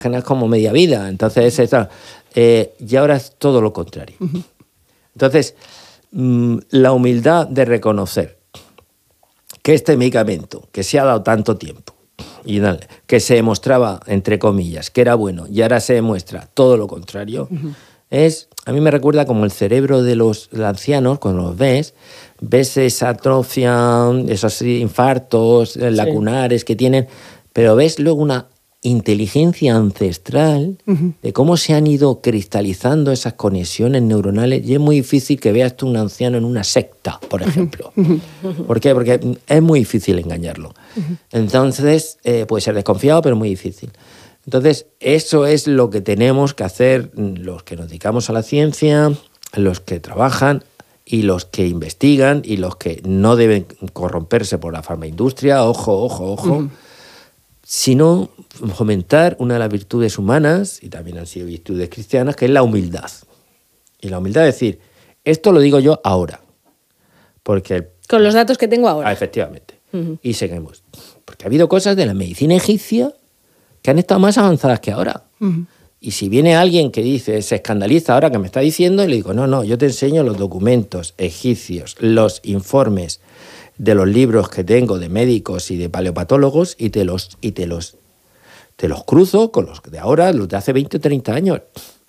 como media vida. Entonces, y ahora es todo lo contrario. Entonces, la humildad de reconocer que este medicamento, que se ha dado tanto tiempo, y que se demostraba, entre comillas, que era bueno, y ahora se demuestra todo lo contrario, a mí me recuerda como el cerebro de los ancianos, cuando los ves esa atrofia, esos infartos lacunares que tienen, pero ves luego una inteligencia ancestral de cómo se han ido cristalizando esas conexiones neuronales, y es muy difícil que veas tú un anciano en una secta, por ejemplo. ¿Por qué? Porque es muy difícil engañarlo. Entonces, puede ser desconfiado, pero muy difícil. Entonces, eso es lo que tenemos que hacer los que nos dedicamos a la ciencia, los que trabajan y los que investigan y los que no deben corromperse por la farmaindustria, ojo, sino fomentar una de las virtudes humanas, y también han sido virtudes cristianas, que es la humildad. Y la humildad es decir, esto lo digo yo ahora, porque... Con los datos que tengo ahora. Efectivamente. Y seguimos. Porque ha habido cosas de la medicina egipcia que han estado más avanzadas que ahora. Y si viene alguien que dice, se escandaliza ahora que me está diciendo, y le digo, no, yo te enseño los documentos egipcios, los informes de los libros que tengo de médicos y de paleopatólogos, y te los cruzo con los de ahora, los de hace 20 o 30 años.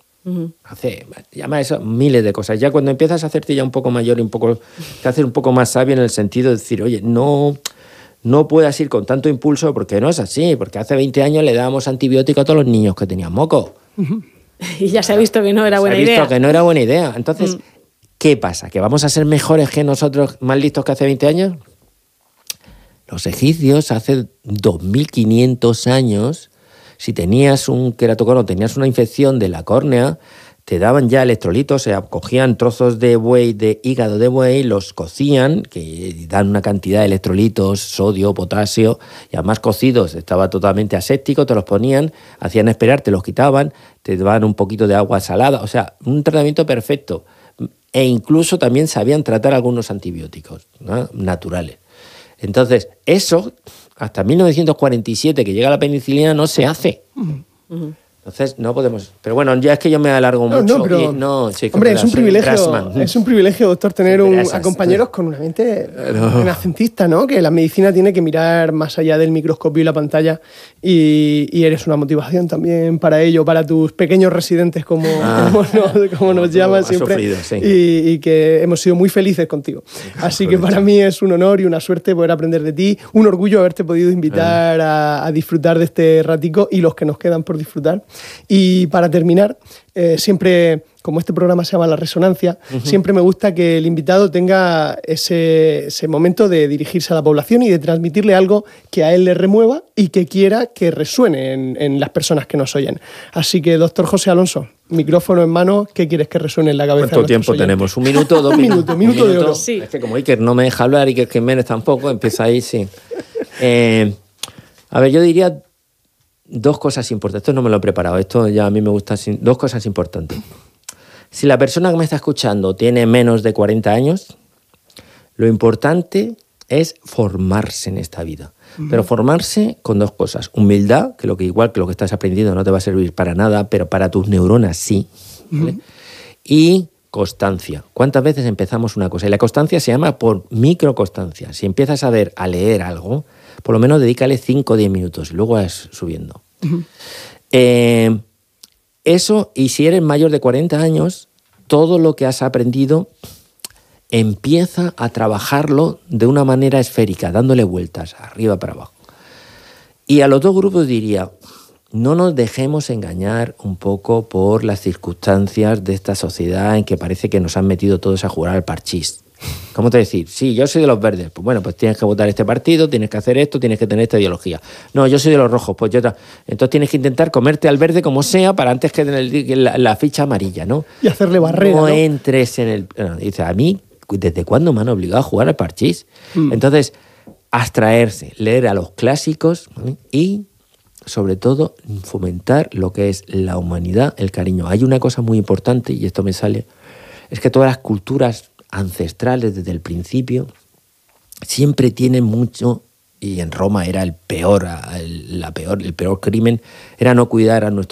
Llama eso miles de cosas. Ya cuando empiezas a hacerte ya un poco mayor y te haces un poco más sabio en el sentido de decir, oye, no puedas ir con tanto impulso, porque no es así, porque hace 20 años le dábamos antibióticos a todos los niños que tenían moco. Y ya se ha visto que no era buena idea. Se ha visto que no era buena idea. Entonces, ¿qué pasa? ¿Que vamos a ser mejores que nosotros, más listos que hace 20 años? Los egipcios, hace 2500 años, si tenías un queratocono, tenías una infección de la córnea, te daban ya electrolitos, o sea, cogían trozos de buey, de hígado de buey, los cocían, que dan una cantidad de electrolitos, sodio, potasio, y además cocidos, estaba totalmente aséptico, te los ponían, hacían esperar, te los quitaban, te daban un poquito de agua salada, o sea, un tratamiento perfecto. E incluso también sabían tratar algunos antibióticos, ¿no?, naturales. Entonces, eso, hasta 1947, que llega la penicilina, no se hace. Entonces, no podemos... Pero bueno, ya es que yo me alargo mucho. Hombre, es un privilegio, doctor, tener a compañeros con una mente renacentista, ¿no? Que la medicina tiene que mirar más allá del microscopio y la pantalla, y eres una motivación también para ello, para tus pequeños residentes, como nos llaman siempre, sufrido, sí. y que hemos sido muy felices contigo. Así que para mí es un honor y una suerte poder aprender de ti, un orgullo haberte podido invitar a disfrutar de este ratico y los que nos quedan por disfrutar. Y para terminar, siempre, como este programa se llama La Resonancia, siempre me gusta que el invitado tenga ese momento de dirigirse a la población y de transmitirle algo que a él le remueva y que quiera que resuene en las personas que nos oyen. Así que, doctor José Alonso, micrófono en mano, ¿qué quieres que resuene en la cabeza? ¿Cuánto tiempo tenemos? ¿1 minuto, 2 minutos? Minuto de oro. Sí. Es que como Iker no me deja hablar y que Jiménez tampoco, empieza ahí, sí. A ver, yo diría... 2 cosas importantes. Esto no me lo he preparado. Esto ya a mí me gusta. 2 cosas importantes. Si la persona que me está escuchando tiene menos de 40 años, lo importante es formarse en esta vida. Pero formarse con 2 cosas. Humildad, que igual que lo que estás aprendiendo no te va a servir para nada, pero para tus neuronas sí. ¿Vale? Y constancia. ¿Cuántas veces empezamos una cosa? Y la constancia se llama por microconstancia. Si empiezas a leer algo, por lo menos dedícale 5 o 10 minutos y luego vas subiendo. Eso, y si eres mayor de 40 años, todo lo que has aprendido empieza a trabajarlo de una manera esférica, dándole vueltas, arriba para abajo. Y a los 2 grupos diría, no nos dejemos engañar un poco por las circunstancias de esta sociedad en que parece que nos han metido todos a jugar al parchís. ¿Cómo te decir? Sí, yo soy de los verdes. Pues bueno, pues tienes que votar este partido, tienes que hacer esto, tienes que tener esta ideología. No, yo soy de los rojos. Pues entonces tienes que intentar comerte al verde como sea para antes que la ficha amarilla, ¿no? Y hacerle barrera, ¿no? No entres en el... Dice, a mí, ¿desde cuándo me han obligado a jugar al parchís? Entonces, abstraerse, leer a los clásicos, ¿vale? Y, sobre todo, fomentar lo que es la humanidad, el cariño. Hay una cosa muy importante, y esto me sale, es que todas las culturas ancestrales desde el principio siempre tienen mucho y en Roma era el peor crimen, era no cuidar a nuestros